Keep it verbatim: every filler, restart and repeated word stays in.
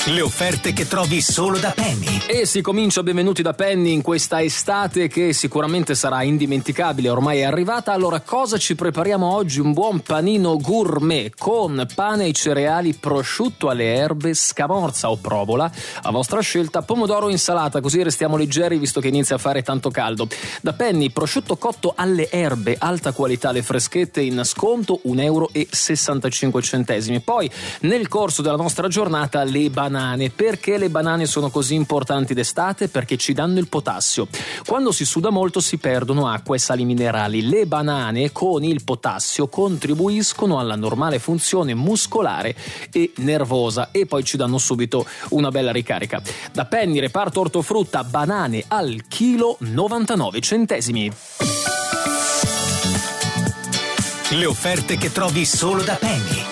Le offerte che trovi solo da Penny. E si comincia benvenuti da Penny in questa estate che sicuramente sarà indimenticabile, ormai è arrivata. Allora, cosa ci prepariamo oggi? Un buon panino gourmet con pane e cereali, prosciutto alle erbe, scamorza o provola, a vostra scelta, pomodoro o insalata, così restiamo leggeri visto che inizia a fare tanto caldo. Da Penny, prosciutto cotto alle erbe, alta qualità, le freschette in sconto, un euro e sessantacinque centesimi. Poi, nel corso della nostra giornata, le banane. Perché le banane sono così importanti d'estate? Perché ci danno il potassio. Quando si suda molto si perdono acqua e sali minerali. Le banane con il potassio contribuiscono alla normale funzione muscolare e nervosa e poi ci danno subito una bella ricarica. Da Penny, reparto ortofrutta, banane al chilo novantanove centesimi. Le offerte che trovi solo da Penny.